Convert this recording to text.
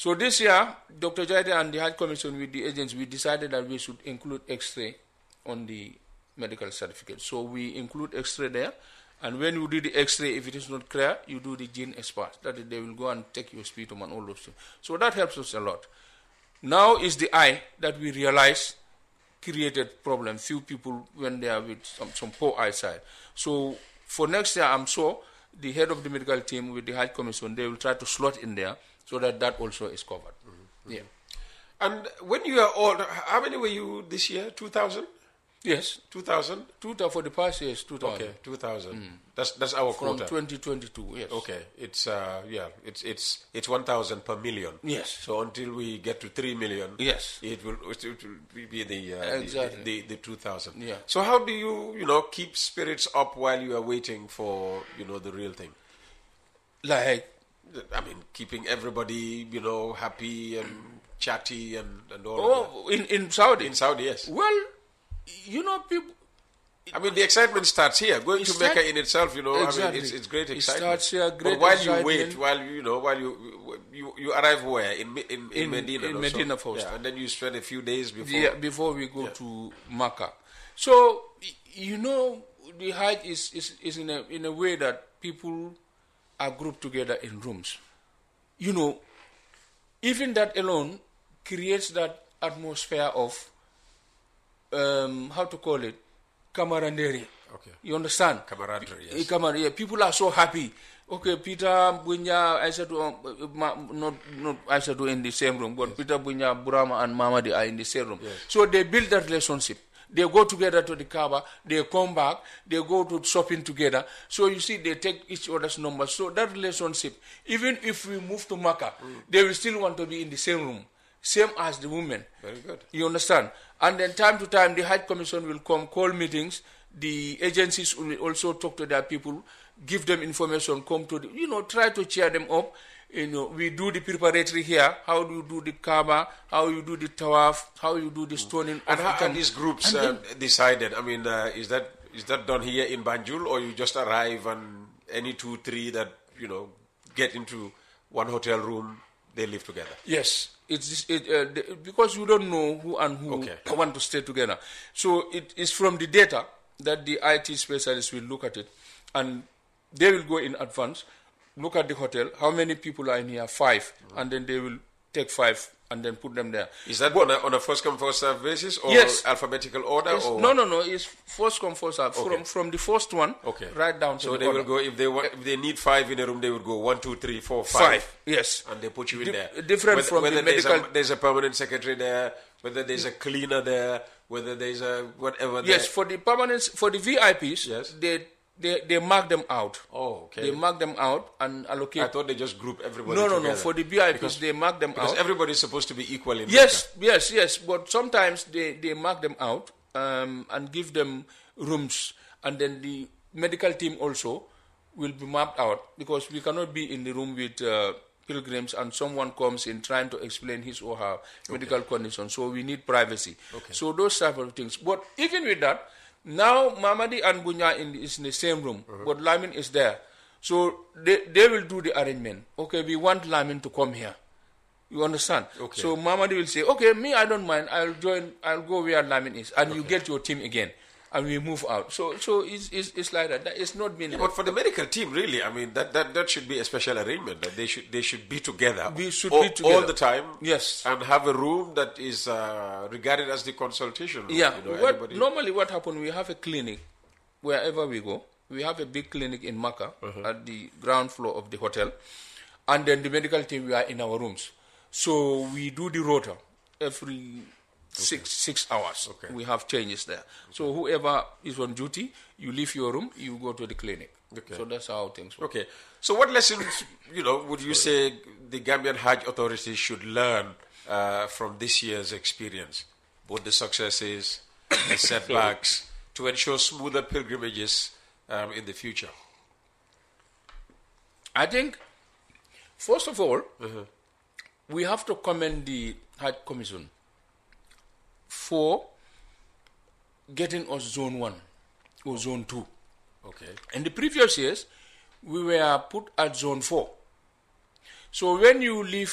So this year, Dr. Jaide and the Hajj Commission with the agents, we decided that we should include X-ray on the medical certificate. So we include X-ray there, and when you do the X-ray, if it is not clear, you do the gene expert. That is, they will go and take your sputum and all those things. So that helps us a lot. Now is the eye that we realize created problem. Few people when they are with some poor eyesight. So for next year, I'm sure the head of the medical team with the Hajj Commission, they will try to slot in there so that also is covered. Mm-hmm. Yeah. And when you are old, how many were you this year? 2,000? Yes. 2,000? 2,000 for the past years, 2,000. Okay, 2,000. That's our From quota. 2022, yes. Okay, it's it's 1,000 per million. Yes. So until we get to 3 million, yes, it will be exactly. the 2,000. Yeah. So how do you keep spirits up while you are waiting for the real thing? Like, I mean, keeping everybody happy and chatty and all. Oh, in Saudi. In Saudi, yes. Well, people. I mean, the excitement starts here. Going to Mecca in itself, exactly. I mean, it's great excitement. It starts here, great but while excitement. you wait, while you arrive where in Medina, in Medina first, and then you spend a few days before we go to Mecca. So the Hajj is in a way that people are grouped together in rooms. Even that alone creates that atmosphere of how to call it, camaraderie. Okay. You understand? Camaraderie, yes. Yeah, people are so happy. Okay, Peter Bunya, not Aisha in the same room, but yes. Peter Bunya, Burama and Mamadi are in the same room. Yes. So they build that relationship. They go together to the Kaaba, they come back, they go to shopping together. So you see, they take each other's numbers. So that relationship, even if we move to Makkah, they will still want to be in the same room. Same as the women. Very good. You understand? And then time to time, the Hajj Commission will come, call meetings. The agencies will also talk to their people, give them information, come to try to cheer them up. We do the preparatory here. How do you do the Kaaba? How you do the Tawaf? How you do the stoning? And how are these groups decided? I mean, is that done here in Banjul, or you just arrive and any 2, 3 that get into one hotel room, they live together? Yes. Because you don't know who and who want to stay together. So it is from the data that the IT specialists will look at it, and they will go in advance, look at the hotel, how many people are in here, 5, and then they will take 5 and then put them there. Is that on a first come first serve basis, or yes. alphabetical order? No. It's first come first serve. Okay. From the first one right down to so the they order. will go if they need 5 in a room, they would go 1, 2, 3, 4, 5. Yes, and they put you in there. Different from whether the medical. There's a permanent secretary there, whether there's a cleaner there, whether there's a whatever. Yes, for the VIPs. Yes. They mark them out. Oh, okay. They mark them out and allocate. I thought they just group everybody together. No. together. For the VIPs, they mark them out. Because everybody is supposed to be equal in Yes. But sometimes they mark them out and give them rooms. And then the medical team also will be mapped out, because we cannot be in the room with pilgrims and someone comes in trying to explain his or her medical condition. So we need privacy. Okay. So those type of things. But even with that, now Mamadi and Bunya is in the same room, but Lamin is there. So they will do the arrangement. Okay, we want Lamin to come here. You understand? Okay. So Mamadi will say, okay, me, I don't mind. I'll go where Lamin is. And you get your team again. And we move out. So it's like that. It's not been. But for the medical team, really, I mean, that should be a special arrangement. That they should be together. We should be together all the time. Yes. And have a room that is regarded as the consultation room. Yeah. Normally, what happens? We have a clinic wherever we go. We have a big clinic in Makkah at the ground floor of the hotel, and then the medical team, we are in our rooms. So we do the rota every 6 hours. Okay. We have changes there. So whoever is on duty, you leave your room, you go to the clinic. Okay. So that's how things work. Okay. So what lessons, would you say the Gambian Hajj authorities should learn from this year's experience, both the successes, the setbacks, to ensure smoother pilgrimages in the future? I think, first of all, we have to commend the Hajj Commission for getting us Zone 1 or Zone 2. Okay. In the previous years, we were put at Zone 4. So when you leave